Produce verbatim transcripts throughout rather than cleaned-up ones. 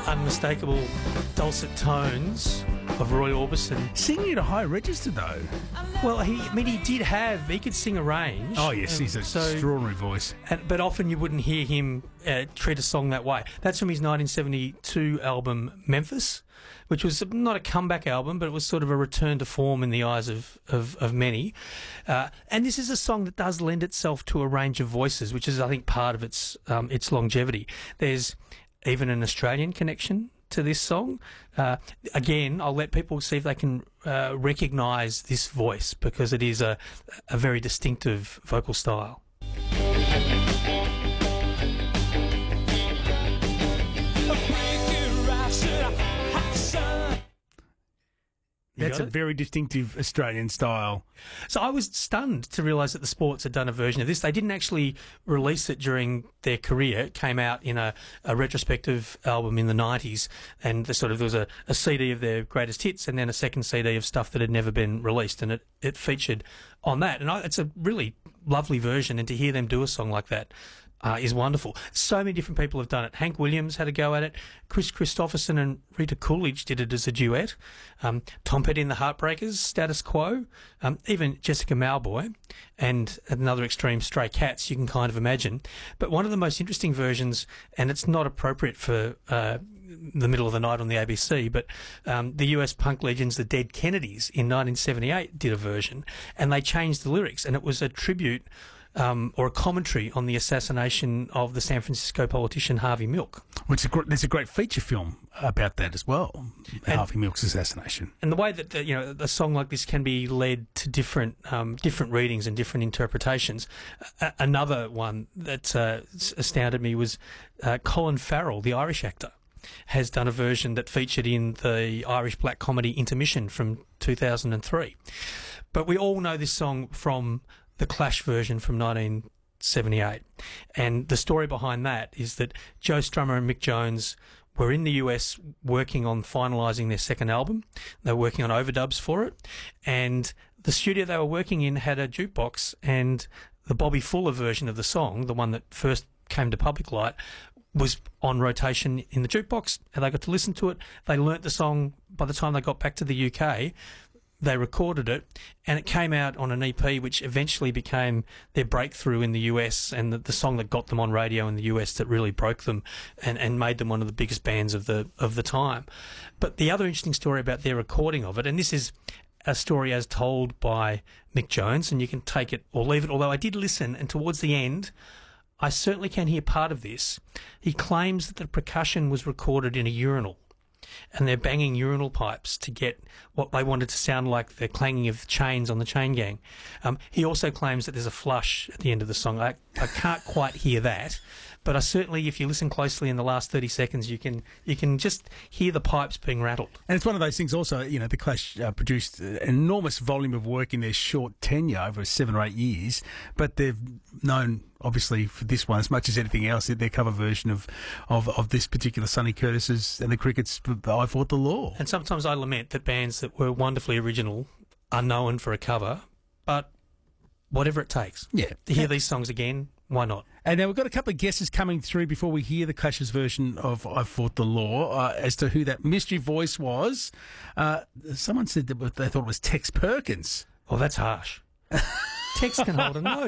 unmistakable dulcet tones of Roy Orbison. Singing at a high register, though. Well, he, I mean, he did have, he could sing a range. Oh, yes, he's an so, extraordinary voice. And, but often you wouldn't hear him uh, treat a song that way. That's from his nineteen seventy-two album Memphis, which was not a comeback album, but it was sort of a return to form in the eyes of, of, of many. Uh, and this is a song that does lend itself to a range of voices, which is, I think, part of its um, its longevity. There's even an Australian connection to this song. Uh, again, I'll let people see if they can uh, recognise this voice, because it is a, a very distinctive vocal style. That's a very distinctive Australian style. So I was stunned to realise that the Sports had done a version of this. They didn't actually release it during their career. It came out in a, a retrospective album in the nineties, and the sort of there was a, a C D of their greatest hits, and then a second C D of stuff that had never been released, and it, it featured on that. And I, it's a really lovely version, and to hear them do a song like that Uh, is wonderful. So many different people have done it. Hank Williams had a go at it. Chris Christopherson and Rita Coolidge did it as a duet. Um, Tom Petty and the Heartbreakers, Status Quo. Um, even Jessica Mauboy and another extreme, Stray Cats, you can kind of imagine. But one of the most interesting versions, and it's not appropriate for uh, the middle of the night on the A B C, but um, the U S punk legends, the Dead Kennedys, in nineteen seventy-eight did a version, and they changed the lyrics, and it was a tribute Um, or a commentary on the assassination of the San Francisco politician Harvey Milk. Which is a gr- there's a great feature film about that as well, and, Harvey Milk's assassination. And the way that the, you know a song like this can be led to different um, different readings and different interpretations. Uh, another one that uh, astounded me was uh, Colin Farrell, the Irish actor, has done a version that featured in the Irish black comedy Intermission from two thousand three. But we all know this song from the Clash version from nineteen seventy-eight. And the story behind that is that Joe Strummer and Mick Jones were in the U S working on finalising their second album. They were working on overdubs for it. And the studio they were working in had a jukebox, and the Bobby Fuller version of the song, the one that first came to public light, was on rotation in the jukebox, and they got to listen to it. They learnt the song by the time they got back to the U K. They recorded it, and it came out on an E P, which eventually became their breakthrough in the U S, and the, the song that got them on radio in the U S that really broke them and, and made them one of the biggest bands of the of the time. But the other interesting story about their recording of it, and this is a story as told by Mick Jones, and you can take it or leave it, although I did listen, and towards the end, I certainly can hear part of this. He claims that the percussion was recorded in a urinal, and they're banging urinal pipes to get what they wanted to sound like the clanging of chains on the Chain Gang. Um, he also claims that there's a flush at the end of the song. I, I can't quite hear that, but I certainly, if you listen closely in the last thirty seconds, you can you can just hear the pipes being rattled. And it's one of those things also, you know, the Clash uh, produced an enormous volume of work in their short tenure over seven or eight years, but they've known, obviously, for this one, as much as anything else, their cover version of, of, of this particular Sonny Curtis's and the Crickets' I Fought the Law. And sometimes I lament that bands that were wonderfully original are known for a cover, but whatever it takes. Yeah. To hear these songs again, why not? And now we've got a couple of guesses coming through before we hear the Clash's version of I Fought the Law uh, as to who that mystery voice was. Uh, someone said that they thought it was Tex Perkins. Oh, that's harsh. Tex can hold a note.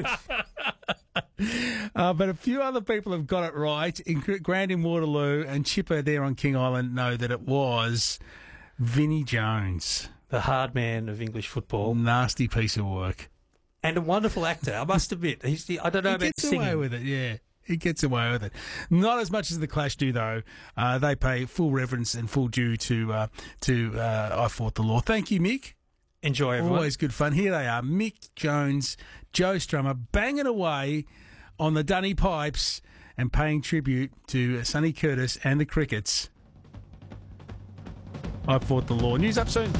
Uh, but a few other people have got it right. In Grant in Waterloo and Chipper there on King Island know that it was Vinnie Jones. The hard man of English football. Nasty piece of work. And a wonderful actor, I must admit. He's the, I don't know he about gets singing. away with it, yeah. He gets away with it. Not as much as the Clash do, though. Uh, they pay full reverence and full due to uh, to uh, I Fought the Law. Thank you, Mick. Enjoy, everyone. Always good fun. Here they are, Mick Jones, Joe Strummer, banging away on the dunny pipes and paying tribute to Sonny Curtis and the Crickets. I Fought the Law. News up soon.